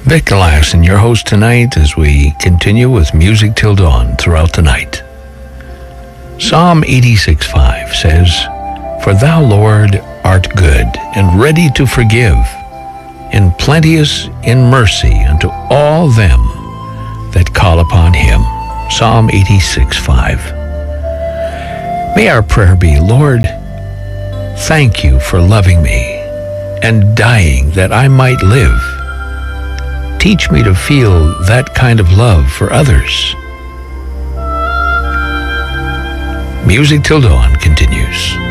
Vic Glasson, your host tonight as we continue with Music Till Dawn throughout the night. Psalm 86:5 says, "For thou, Lord, art good and ready to forgive, and plenteous in mercy unto all them that call upon him." Psalm 86:5. May our prayer be, Lord, thank you for loving me and dying that I might live. Teach me to feel that kind of love for others. Music Till Dawn continues.